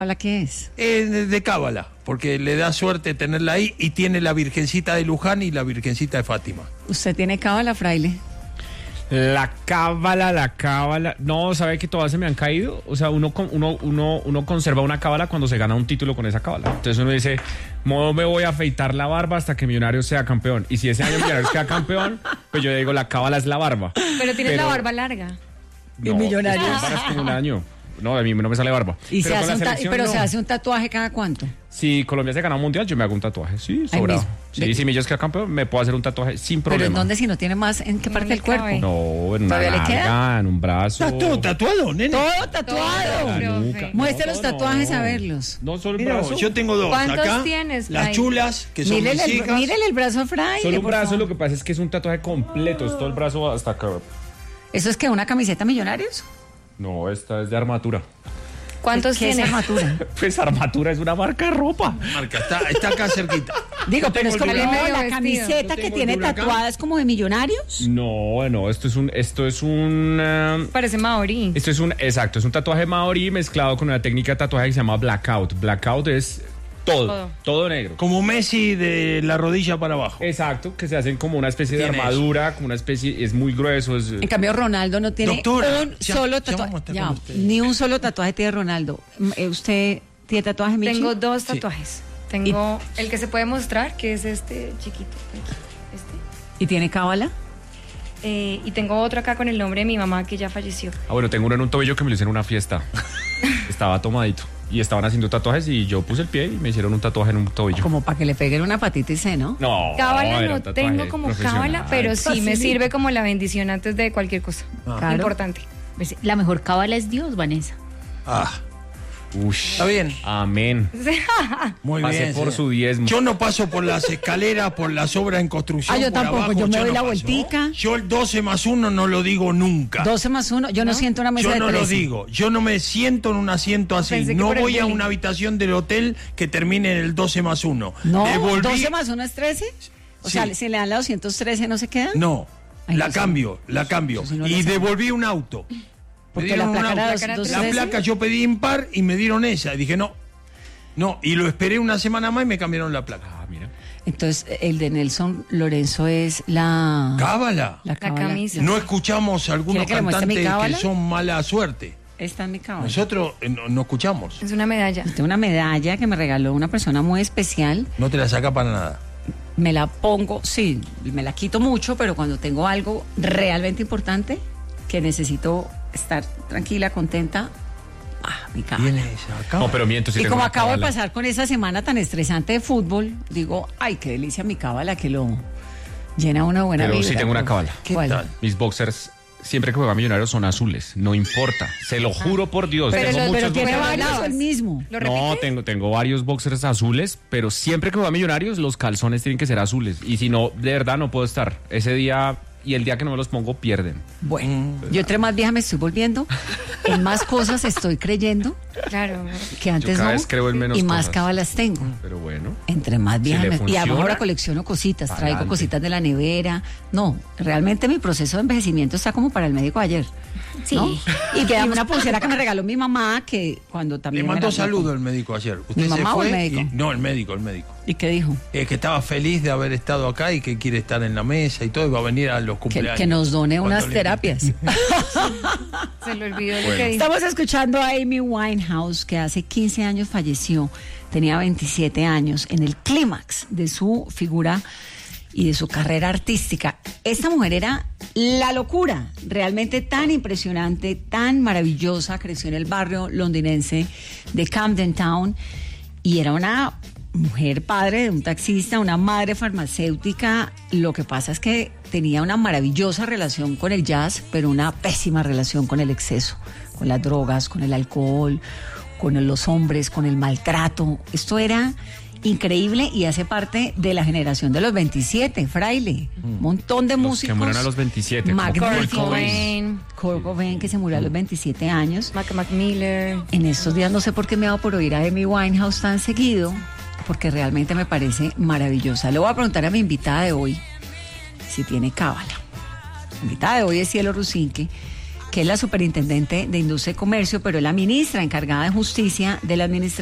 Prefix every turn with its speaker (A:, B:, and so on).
A: ¿Cábala qué es?
B: De cábala, porque le da suerte tenerla ahí y tiene la Virgencita de Luján y la Virgencita de Fátima.
A: ¿Usted tiene cábala, fraile?
C: La cábala. No, ¿sabe que todas se me han caído? O sea, uno conserva una cábala cuando se gana un título con esa cábala. Entonces uno dice, no me voy a afeitar la barba hasta que Millonarios sea campeón. Y si ese año Millonarios queda campeón, pues yo digo, la cábala es la barba.
D: Pero tienes la barba larga.
C: No,
A: Millonarios.
C: pues, es como un año. No, a mí no me sale barba.
A: ¿Y
C: pero
A: se hace un tatuaje cada cuánto?
C: Si Colombia se gana un mundial, yo me hago un tatuaje. Sí, sobrado. Sí, si Millos queda campeón, me puedo hacer un tatuaje sin problema.
A: ¿Pero en dónde si no tiene más? ¿En qué parte del cuerpo?
C: No, en una nalga, en un brazo.
B: ¿Está todo tatuado, nene?
A: ¡Todo tatuado! Muestre los tatuajes a verlos.
C: No, solo el
B: Mira,
C: brazo.
B: yo tengo dos.
D: ¿Cuántos
B: acá,
D: tienes,
B: las
D: Fray?
B: chulas, que son mis hijas.
A: Mírele el brazo a Fraile.
C: Solo un
A: por
C: brazo,
A: favor.
C: lo que pasa es que es un tatuaje completo, es todo el brazo hasta acá.
A: ¿Eso es que una camiseta Millonarios?
C: No, esta es de armatura.
D: ¿Cuántos
A: ¿Qué es
D: tienes?
A: armatura?
C: Pues armatura es una marca de ropa.
B: Marca, está acá cerquita.
A: Digo, pero es como
B: el
D: medio
A: la
D: vestido.
A: camiseta que
B: Yo tengo
A: tiene
B: el de Huracán.
A: tatuada, ¿es como de Millonarios?
C: No, esto es un
D: Parece maorí.
C: exacto, es un tatuaje maorí mezclado con una técnica de tatuaje que se llama blackout. Blackout es todo negro.
B: Como Messi de la rodilla para abajo.
C: Exacto, que se hacen como una especie de
B: Tiene
C: armadura, como una especie, es muy grueso.
A: En cambio, Ronaldo no tiene
B: Doctora,
A: un
B: ya-
A: solo
B: ya vamos a
A: tatuaje.
B: estar con usted.
A: Ni un solo tatuaje tiene Ronaldo. ¿Usted tiene tatuaje, Michi?
D: Tengo dos tatuajes. Tengo el que se puede mostrar, que es este chiquito.
A: ¿Y tiene cábala?
D: Y tengo otro acá con el nombre de mi mamá que ya falleció.
C: Bueno, tengo uno en un tobillo que me lo hicieron en una fiesta. Estaba tomadito. Y estaban haciendo tatuajes y yo puse el pie y me hicieron un tatuaje en un tobillo.
A: Como para que le peguen una hepatitis C, ¿no?
C: No,
D: Cábala
C: era
D: no
C: un tatuaje
D: tengo como
C: profesional.
D: cábala, pero sí me
A: Facilito.
D: sirve como la bendición antes de cualquier cosa.
A: Claro.
D: Importante.
E: Pues, la mejor cábala es Dios, Vanessa.
B: Ah,
C: Ush.
B: está bien.
C: Amén.
B: Muy
C: Pasé
B: bien.
C: por
B: señor.
C: su diezmo.
B: Yo no paso por las escaleras, por las obras en construcción.
A: Ah, yo
B: por
A: tampoco,
B: abajo,
A: yo me doy
B: no
A: la
B: paso.
A: vueltica.
B: Yo el 12 más 1 no lo digo nunca.
A: 12 más 1, yo no siento una mesa
B: Yo
A: de
B: no lo
A: 13.
B: digo, yo no me siento en un asiento así,
D: Pensé que
B: no
D: por el
B: voy a
D: bullying.
B: una habitación del hotel que termine en el 12 más 1.
A: No,
B: Devolví-
A: 12 más 1 es 13. O
B: Sí.
A: sea, si le dan la 213, ¿no se quedan?
B: No,
A: Ay,
B: la
A: no sé.
B: cambio.
A: Yo sí no
B: Y
A: lo sé.
B: devolví un auto. Me
A: Porque
B: dieron
A: la
B: un
A: placa era
B: auto.
A: 213.
B: La placa yo pedí impar y me dieron esa. Y dije, no, y lo esperé una semana más y me cambiaron la placa.
C: Ah, mira.
A: Entonces, el de Nelson Lorenzo es la...
B: Cábala.
A: La cábala.
D: camisa.
B: No escuchamos a algunos
A: ¿Quiere que le muestre mi
B: cantantes que
A: cábala?
B: son mala suerte.
A: Esta es mi cábala.
B: Nosotros no escuchamos.
D: Es una medalla.
A: Tengo una medalla que me regaló una persona muy especial.
B: No te la saca para nada.
A: Me la pongo, sí, me la quito mucho, pero cuando tengo algo realmente importante que necesito estar tranquila, contenta, mi cábala.
B: Viene esa cábala.
C: No, pero miento, si
A: Y
C: tengo
A: como
C: una
A: acabo de
C: cábala.
A: pasar con esa semana tan estresante de fútbol, digo, ay, qué delicia mi cábala que lo llena una buena
C: Pero
A: vibra.
C: sí tengo una cábala.
B: ¿Qué
A: ¿Cuál?
B: tal?
C: Mis boxers, siempre que juega Millonarios, son azules. No importa. Se lo juro por Dios.
D: Pero
C: tengo
D: los-
C: muchos
A: Pero tiene
C: boxers.
A: varios o el mismo.
D: ¿Lo
C: No,
D: repites?
C: tengo varios boxers azules, pero siempre que juega Millonarios, los calzones tienen que ser azules. Y si no, de verdad no puedo estar. Ese día y el día que no me los pongo, pierden.
A: Bueno, yo entre más vieja me estoy volviendo, en más cosas estoy creyendo
D: Claro.
A: que antes
C: cada
A: no,
C: vez creo en menos
A: y más
C: cosas.
A: cábalas tengo.
C: Pero bueno.
A: Entre más vieja
C: le
A: me... Y
C: funciona,
A: además ahora colecciono cositas, traigo
C: pa'lante.
A: cositas de la nevera. No, realmente mi proceso de envejecimiento está como para el médico ayer.
E: Sí.
A: ¿no? Y queda una pulsera que me regaló mi mamá, que cuando
B: Le
A: también...
B: mandó
A: me la-
B: saludo el médico ayer. ¿Usted
A: ¿Mi
B: se
A: mamá o
B: fue?
A: el médico?
B: No, el médico.
A: ¿Y qué dijo?
B: Que estaba feliz de haber estado acá y que quiere estar en la mesa y todo, y va a venir a los cumpleaños.
A: Que nos done
B: Cuando
A: unas
B: le-
A: terapias.
D: Se le olvidó lo que dijo.
A: Estamos escuchando a Amy Winehouse, que hace 15 años falleció, tenía 27 años, en el clímax de su figura y de su carrera artística. Esta mujer era la locura, realmente tan impresionante, tan maravillosa, creció en el barrio londinense de Camden Town y era una mujer padre de un taxista, una madre farmacéutica. Lo que pasa es que tenía una maravillosa relación con el jazz, pero una pésima relación con el exceso, con las drogas, con el alcohol, con los hombres, con el maltrato. Esto era increíble y hace parte de la generación de los 27, Fraile. Un montón de
C: Los
A: músicos.
C: que mueren a los 27. como
A: magníficos.
C: Kurt Cobain.
D: Cobain,
A: Kurt Cobain, que se murió a los 27 años.
D: Mac Miller.
A: En estos días no sé por qué me ha dado por oír a Amy Winehouse tan seguido, porque realmente me parece maravillosa. Le voy a preguntar a mi invitada de hoy si tiene cábala. La invitada de hoy es Cielo Rusinque, que es la superintendente de Industria y Comercio, pero es la ministra encargada de Justicia de la administración